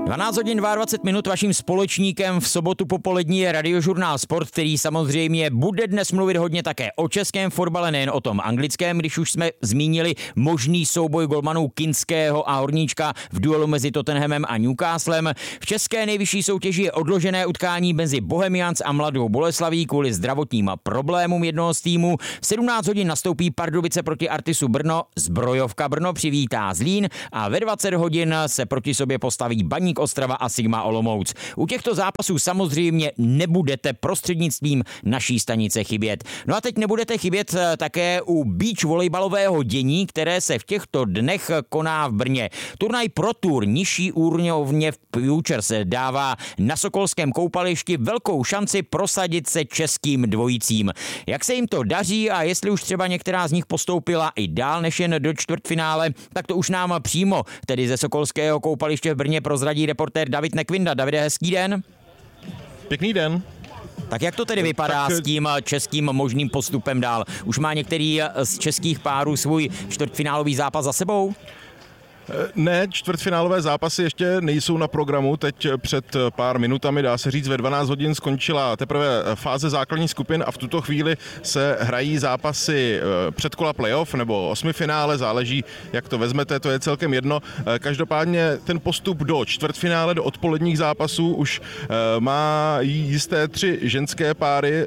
12 hodin 22 minut vaším společníkem v sobotu popolední je Radiožurnál Sport, který samozřejmě bude dnes mluvit hodně také o českém fotbale, nejen o tom anglickém, když už jsme zmínili možný souboj golmanů Kinského a Horníčka v duelu mezi Tottenhamem a Newcastlem. V české nejvyšší soutěži je odložené utkání mezi Bohemians a Mladou Boleslaví kvůli zdravotním problémům jednoho z týmů. V 17 hodin nastoupí Pardubice proti Artisu Brno, Zbrojovka Brno přivítá Zlín a ve 20 hodin se proti sobě postaví Baník Ostrava a Sigma Olomouc. U těchto zápasů samozřejmě nebudete prostřednictvím naší stanice chybět. No a teď nebudete chybět také u beach volejbalového dění, které se v těchto dnech koná v Brně. Turnaj Pro Tour nižší úrovně v Futures dává na Sokolském koupališti velkou šanci prosadit se českým dvojicím. Jak se jim to daří a jestli už třeba některá z nich postoupila i dál než jen do čtvrtfinále, tak to už nám přímo, tedy ze Sokolského koupaliště v Brně, prozradí reportér David Nekvinda. Davide, hezký den. Pěkný den. Tak jak to tedy vypadá s tím českým možným postupem dál? Už má některý z českých párů svůj čtvrtfinálový zápas za sebou? Ne, čtvrtfinálové zápasy ještě nejsou na programu. Teď před pár minutami, dá se říct, ve 12 hodin skončila teprve fáze základních skupin a v tuto chvíli se hrají zápasy předkola playoff nebo osmifinále, záleží, jak to vezmete, to je celkem jedno. Každopádně ten postup do čtvrtfinále, do odpoledních zápasů už má jisté tři ženské páry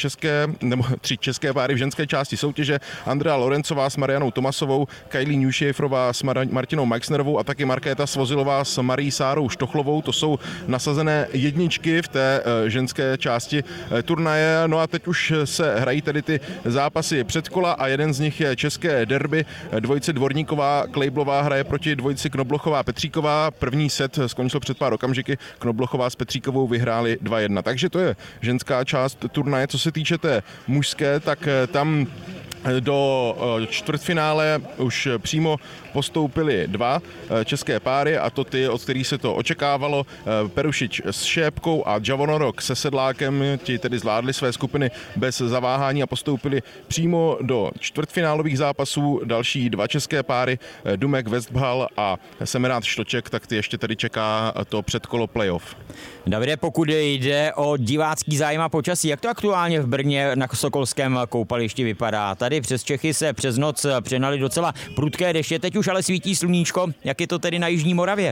tři české páry v ženské části soutěže. Andrea Lorencová s Marianou Tomasovou, Kylie Newshaferová s Martinou Meixnerovou a taky Markéta Svozilová s Marí Sárou Štochlovou. To jsou nasazené jedničky v té ženské části turnaje. No a teď už se hrají tedy ty zápasy předkola a jeden z nich je české derby. Dvojice Dvorníková Klejblová hraje proti dvojici Knoblochová Petříková. První set skončil před pár okamžiky. Knoblochová s Petříkovou vyhráli 2-1. Takže to je ženská část turnaje. Co se týče té mužské, tak tam do čtvrtfinále už přímo postoupili dva české páry, a to ty, od kterých se to očekávalo. Perušič s Šépkou a Javonorok se Sedlákem, ti tedy zvládli své skupiny bez zaváhání a postoupili přímo do čtvrtfinálových zápasů. Další dva české páry, Dumek Westphal a Semerát Štoček, tak ty ještě tedy čeká to předkolo playoff. Davide, pokud jde o divácký zájem a počasí, jak to aktuálně v Brně na Sokolském koupališti vypadá? Tady přes Čechy se přes noc přehnali docela prudké deště, teď už ale svítí sluníčko. Jak je to tedy na jižní Moravě?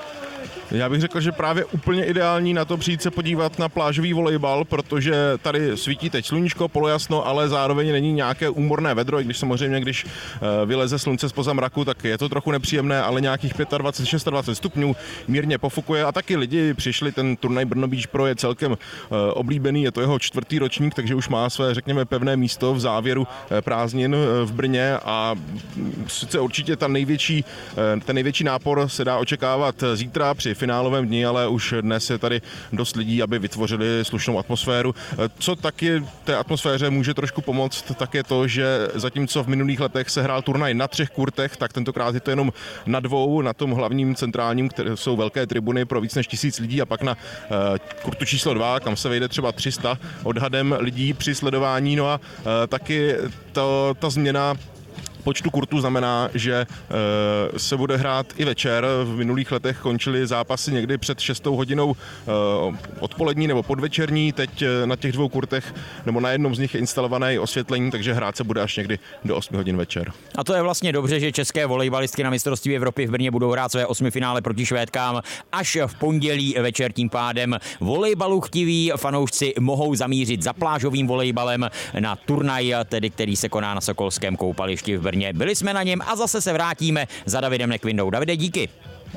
Já bych řekl, že právě úplně ideální na to přijít se podívat na plážový volejbal, protože tady svítí teď sluníčko, polojasno, ale zároveň není nějaké úmorné vedro, i když samozřejmě, když vyleze slunce zpoza mraku, tak je to trochu nepříjemné, ale nějakých 25, 26 stupňů mírně pofukuje a taky lidi přišli. Ten turnaj Brno Beach Pro je celkem oblíbený, je to jeho 4. ročník, takže už má své, řekněme, pevné místo v závěru prázdnin v Brně a sice určitě ten největší nápor se dá očekávat zítra při finálovém dni, ale už dnes je tady dost lidí, aby vytvořili slušnou atmosféru. Co taky té atmosféře může trošku pomoct, tak je to, že zatímco v minulých letech se hrál turnaj na 3 kurtech, tak tentokrát je to jenom na 2, na tom hlavním centrálním, které jsou velké tribuny pro víc než 1000 lidí, a pak na kurtu číslo 2, kam se vejde třeba 300 odhadem lidí při sledování. No a taky ta změna počtu kurtů znamená, že se bude hrát i večer. V minulých letech končily zápasy někdy před 6 hodinou odpolední nebo podvečerní. Teď na těch 2 kurtech nebo na jednom z nich je instalované i osvětlení, takže hrát se bude až někdy do 8 hodin večer. A to je vlastně dobře, že české volejbalistky na mistrovství Evropy v Brně budou hrát své osmifinále proti Švédkám až v pondělí večer. Tím pádem volejbalu chtiví fanoušci mohou zamířit za plážovým volejbalem na turnaj, tedy který se koná na Sokolském koupališti v Brně. Byli jsme na něm a zase se vrátíme za Davidem Nekvindou. Davide, díky.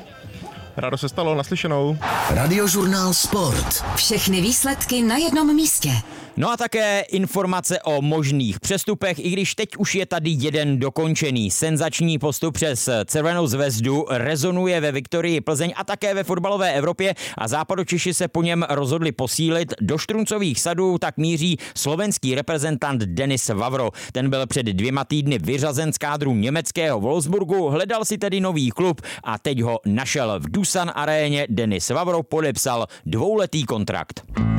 Rádo se stalo, naslyšenou. Radiožurnál Sport. Všechny výsledky na jednom místě. No a také informace o možných přestupech, i když teď už je tady jeden dokončený. Senzační postup přes Červenou zvezdu rezonuje ve Viktorii Plzeň a také ve fotbalové Evropě a Západočeši se po něm rozhodli posílit. Do Štruncových sadů tak míří slovenský reprezentant Denis Vavro. Ten byl před 2 týdny vyřazen z kádru německého Wolfsburgu, hledal si tedy nový klub a teď ho našel v Dusan aréně. Denis Vavro podepsal 2letý kontrakt.